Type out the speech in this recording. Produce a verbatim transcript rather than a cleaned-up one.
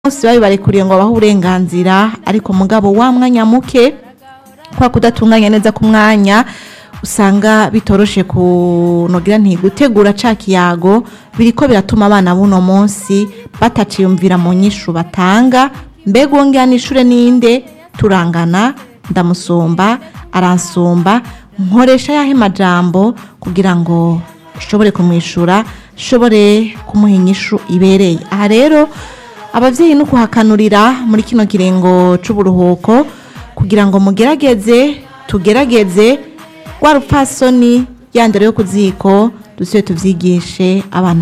bose babibarekuriye ngo babahe uburenganzira ariko mugabo wa mwanya muke kwa kudatunganya neza ku mwanya usanga bitoroshe kunogira nti gutegura ca kiyago biriko biratuma abana buno munsi bataciyumvira mu nyishu batanga mbega wongera n'ishure ninde turangana ndamusumba aransumba nkoresha yahe majambo kugira ngo shobore kumwishura shobore kumuha inyishu ibereye. Aha rero abavyeyi no kuhakanurira muri kino kirengo c'uburuhuko kugira ngo mugerageze tugerageze rwa rupfasoni yandere yo kuziko dusiye tuvyigishe abana